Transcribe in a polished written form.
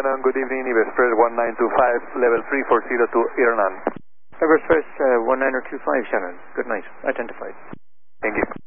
Shannon, good evening, Everest Express 1925, level 340 to Irnan. Everest Express 1925, Shannon, good night, identified. Thank you.